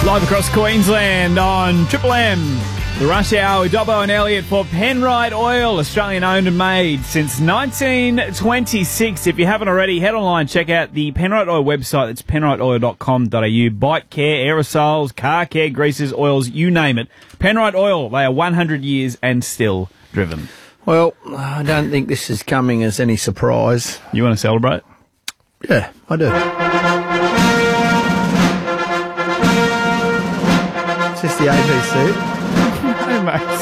Live across Queensland on Triple M. The Rush Hour with Dobbo and Elliot for Penrite Oil, Australian owned and made since 1926. If you haven't already, head online, check out the Penrite Oil website. It's penriteoil.com.au. Bike care, aerosols, car care, greases, oils, you name it. Penrite Oil, they are 100 years and still driven. Well, I don't think this is coming as any surprise. You want to celebrate? Yeah, I do. Is this the ABC? No, mate.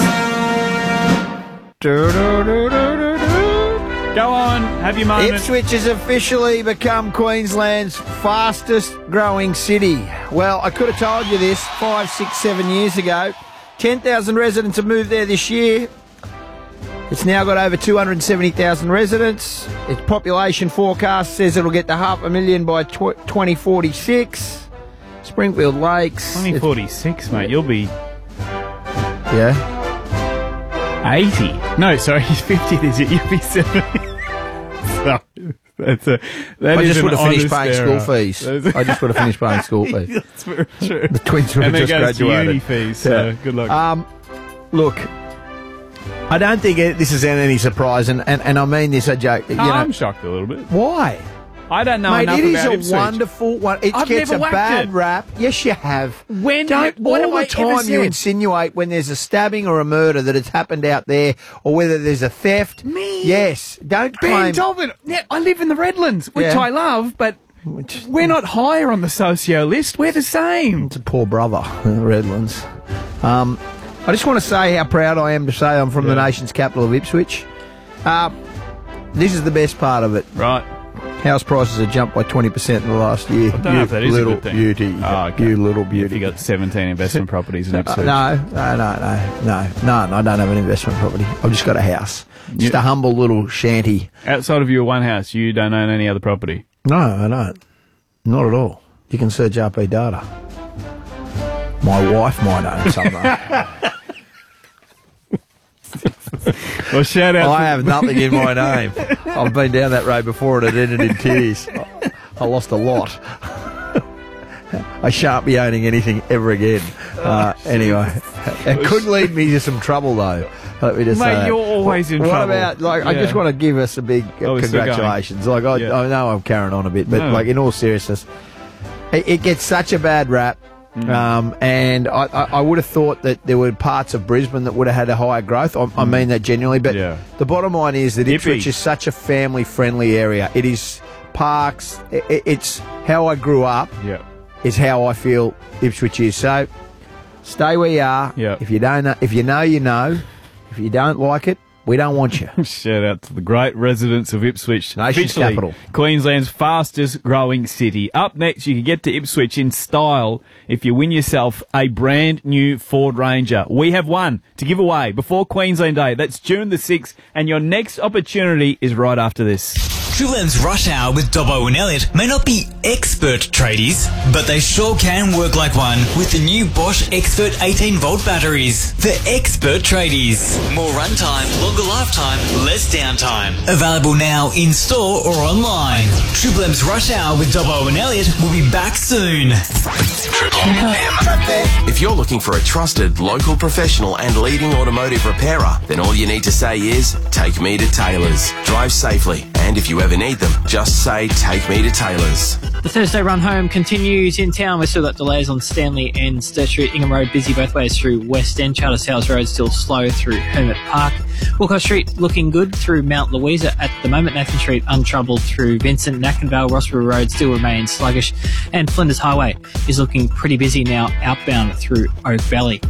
Go on, have your moment. Ipswich has officially become Queensland's fastest growing city. Well, I could have told you this 5, 6, 7 years ago. 10,000 residents have moved there this year. It's now got over 270,000 residents. Its population forecast says it'll get to 500,000 by 2046. Springfield Lakes. 2046, mate. You'll be... Yeah? 80. No, sorry, he's 50 this year. You'll be 70. So, I just would have finished paying school fees. I just would have finished paying school fees. That's very true. The twins would have just graduated. Uni fees, so good luck. Look, I don't think this is any surprise, and I mean this a joke. I'm shocked a little bit. Why? I don't know Mate, enough it is about a Ipswich. wonderful one. It I've gets never a bad whacked it. rap. Yes, you have. When? Don't What have all I the ever time you said? insinuate when there's a stabbing or a murder that it's happened out there, or whether there's a theft. Me? Yes. Don't Ben claim. Dobbin. Yeah, I live in the Redlands, which Yeah. I love, but we're not higher on the socio list. We're the same. It's a poor brother, the Redlands. I just want to say how proud I am to say I'm from the nation's capital of Ipswich. This is the best part of it. Right. House prices have jumped by 20% in the last year. I don't know if that is a little good thing. beauty. Oh, okay. You little If beauty. you got 17 investment properties in Ipswich. No, I don't have an investment property. I've just got a house. Just a humble little shanty. Outside of your one house, you don't own any other property. No, I don't. Not at all. You can search RP data. My wife might own some though. Well, shout out. I have nothing in my name. I've been down that road before and it ended in tears. I lost a lot. I shan't be owning anything ever again. Anyway, it could lead me to some trouble though. Let me just say Mate, that. you're always in What trouble. about, I Yeah. just want to give us a big Oh, we're still congratulations. I know I'm carrying on a bit, but No. in all seriousness, it gets such a bad rap. And I would have thought that there were parts of Brisbane that would have had a higher growth. I mean that genuinely. But the bottom line is that Ipswich is such a family-friendly area. It is parks. It's how I grew up. Yeah. Is how I feel Ipswich is. So stay where you are. Yeah. If you don't know, if you know, you know. If you don't like it, we don't want you. Shout out to the great residents of Ipswich. Nation's Officially capital. Queensland's fastest growing city. Up next, you can get to Ipswich in style if you win yourself a brand new Ford Ranger. We have one to give away before Queensland Day. That's June the 6th, and your next opportunity is right after this. Triple M's Rush Hour with Dobbo and Elliot may not be expert tradies, but they sure can work like one with the new Bosch Expert 18-volt batteries. The expert tradies. More runtime, longer lifetime, less downtime. Available now in store or online. Triple M's Rush Hour with Dobbo and Elliot will be back soon. Triple M. If you're looking for a trusted, local professional and leading automotive repairer, then all you need to say is, take me to Taylor's. Drive safely, and if you ever need them, just say, take me to Taylor's. The Thursday run home continues in town. We've still got delays on Stanley and Sturt Street. Ingham Road busy both ways through West End. Charter Sales Road still slow through Hermit Park. Wilcox Street looking good through Mount Louisa at the moment. Nathan Street untroubled through Vincent. Nackenvale, Rossborough Road still remains sluggish. And Flinders Highway is looking pretty busy now outbound through Oak Valley.